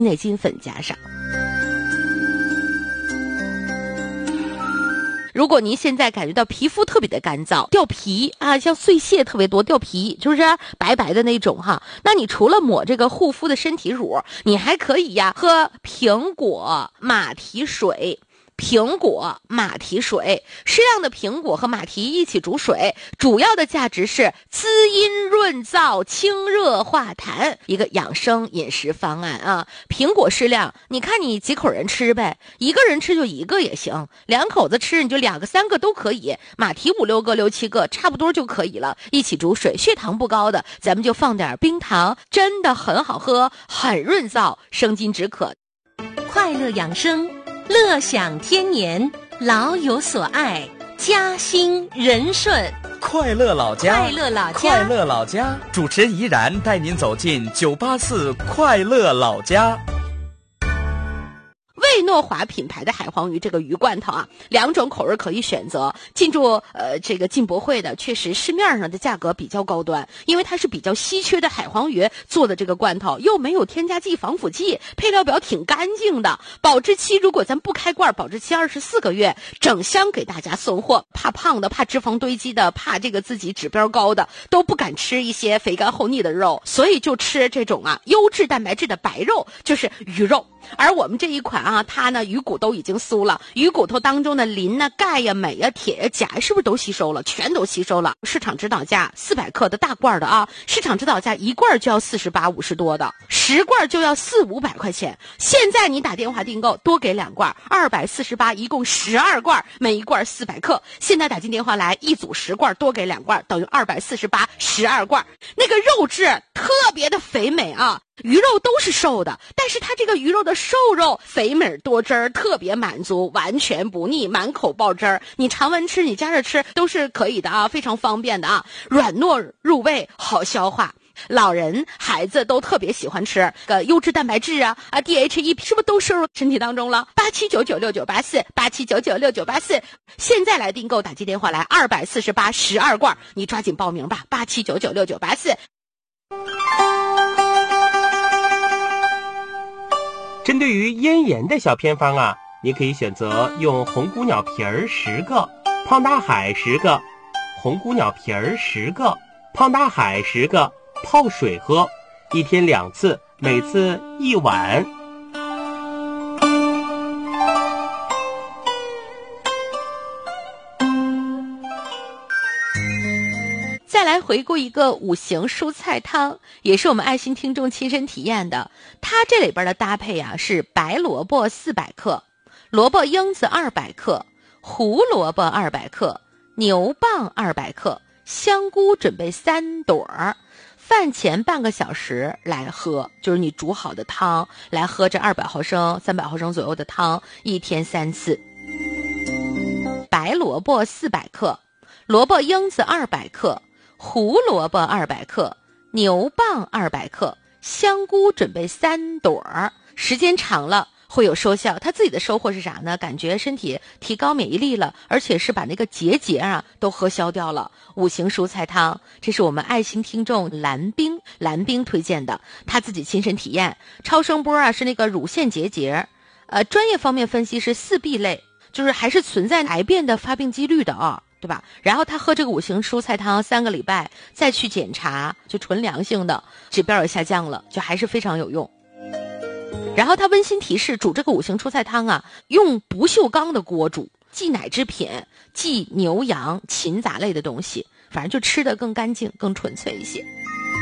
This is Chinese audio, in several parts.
内金粉加上。如果您现在感觉到皮肤特别的干燥，掉皮啊，像碎屑特别多，掉皮就是白白的那种哈，那你除了抹这个护肤的身体乳，你还可以呀喝苹果马蹄水。苹果马蹄水，适量的苹果和马蹄一起煮水，主要的价值是滋阴润燥、清热化痰，一个养生饮食方案啊。苹果适量，你看你几口人吃呗，一个人吃就一个也行，两口子吃你就2个3个都可以，马蹄5、6个、6、7个差不多就可以了，一起煮水。血糖不高的，咱们就放点冰糖，真的很好喝，很润燥，生津止渴。 快乐养生，乐享天年，老有所爱，家兴人顺。 快乐老家， 快乐老家， 快乐老家，主持人怡然带您走进984快乐老家。 魏诺华品牌的海黄鱼这个鱼罐头啊，2种口味可以选择。进驻这个进博会的，确实市面上的价格比较高端，因为它是比较稀缺的海黄鱼做的这个罐头，又没有添加剂、防腐剂，配料表挺干净的。保质期如果咱不开罐，保质期24个月，整箱给大家送货。怕胖的、怕脂肪堆积的、怕这个自己指标高的，都不敢吃一些肥甘厚腻的肉，所以就吃这种优质蛋白质的白肉，就是鱼肉。而我们这一款它呢鱼骨都已经酥了，鱼骨头当中的磷啊、钙呀、镁呀、铁呀、钾是不是都吸收了？全都吸收了。市场指导价400克的大罐的市场指导价1罐就要48、50多的，10罐就要400、500块钱。现在你打电话订购，多给2罐，248，一共12罐，每一罐400克。现在打进电话来，一组10罐，多给2罐，等于248，12罐。那个肉质特别的肥美鱼肉都是瘦的，但是它这个鱼肉的瘦肉肥美多汁儿，特别满足，完全不腻，满口爆汁儿。你常温吃，你加热吃都是可以的非常方便的软糯入胃，好消化。老人孩子都特别喜欢吃优质蛋白质DHE 是不是都摄入身体当中了？87996984，87996984，现在来订购，打进电话来248，12罐，你抓紧报名吧，87996984。 针对于咽炎的小偏方你可以选择用红骨鸟皮儿10个，胖大海10个，红骨鸟皮儿10个，胖大海10个，泡水喝，1天2次，每次1碗。 再来回顾一个5行蔬菜汤，也是我们爱心听众亲身体验的。它这里边的搭配是白萝卜400克，萝卜缨子200克，胡萝卜200克，牛蒡200克，香菇准备3朵儿。饭前半个小时来喝，就是你煮好的汤来喝，这200毫升、300毫升左右的汤，1天3次。白萝卜400克，萝卜缨子200克，胡萝卜200克，牛蒡200克，香菇准备3朵儿。时间长了会有收效，他自己的收获是啥呢？感觉身体提高免疫力了，而且是把那个结节都喝消掉了。5行蔬菜汤，这是我们爱心听众蓝冰推荐的，他自己亲身体验。超声波是那个乳腺结节，专业方面分析是4 B 类，就是还是存在癌变的发病几率的对吧？然后他喝这个5行蔬菜汤3个礼拜，再去检查，就纯良性的指标也下降了，就还是非常有用。然后他温馨提示，煮这个5行蔬菜汤用不锈钢的锅煮，忌奶制品，忌牛羊禽杂类的东西，反正就吃得更干净更纯粹一些。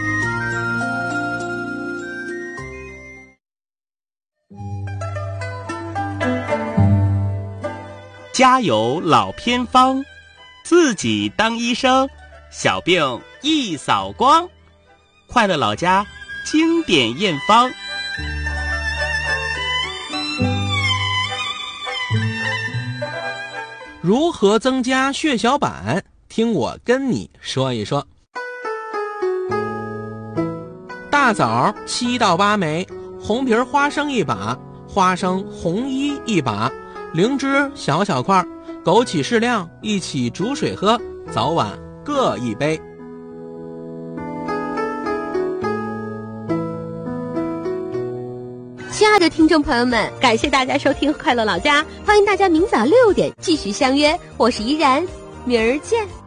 家有老偏方，自己当医生，小病一扫光。快乐老家经典验方。如何增加血小板？听我跟你说一说。大枣7到8枚，红皮花生1把，花生红衣1把，灵芝小块，枸杞适量，一起煮水喝，早晚各1杯。 的听众朋友们，感谢大家收听《快乐老家》，欢迎大家明早6点继续相约，我是依然，明儿见。